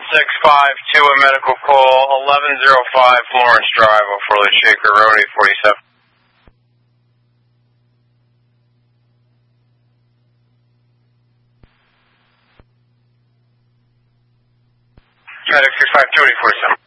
652, a medical call, 1105 Florence Drive, O'Farley Shaker Road, 847. Medic 652, 847.